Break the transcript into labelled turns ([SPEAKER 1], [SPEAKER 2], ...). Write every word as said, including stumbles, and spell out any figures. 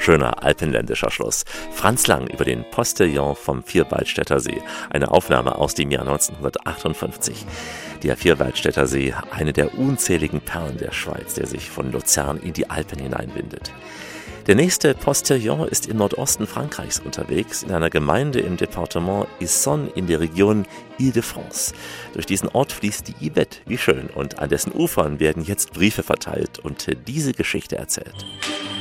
[SPEAKER 1] schöner alpenländischer Schluss. Franz Lang über den Postillon vom Vierwaldstätter See. Eine Aufnahme aus dem Jahr neunzehnhundertachtundfünfzig. Der Vierwaldstätter See, eine der unzähligen Perlen der Schweiz, der sich von Luzern in die Alpen hineinwindet. Der nächste Postillon ist im Nordosten Frankreichs unterwegs, in einer Gemeinde im Departement Essonne in der Region Île-de-France. Durch diesen Ort fließt die Yvette, wie schön, und an dessen Ufern werden jetzt Briefe verteilt und diese Geschichte erzählt.